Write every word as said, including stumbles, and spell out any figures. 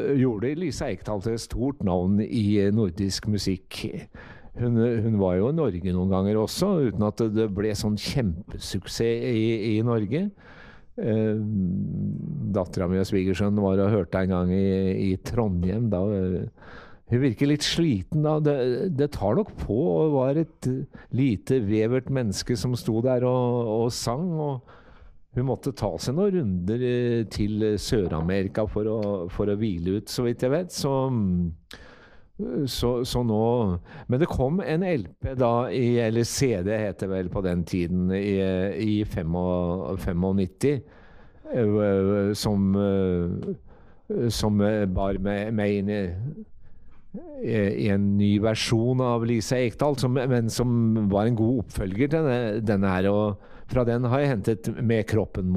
gjorde Lisa Ekdahl til et stort navn i nordisk musikk. Hun, hun var jo i Norge noen ganger også, uten at det ble sånn kjempesuksess i, i Norge. Eh, datteren min og svigersønnen var og hørte en gang i, i Trondheim. Da, hun virker litt sliten da. Det, det tar nok på, og var et lite vevert menneske som sto der og, og sang, og hun måtte ta seg noen runder til Sør-Amerika for å, for å hvile ut, så vidt jeg vet. Så... Så, så nå, men det kom en L P da, i, eller C D heter vel på den tiden, i, i nittifem, som, som bar med, med inn i, i en ny versjon av Lisa Ekdahl, som, men som var en god oppfølger til denne, denne her, og fra den har jeg hentet Med kroppen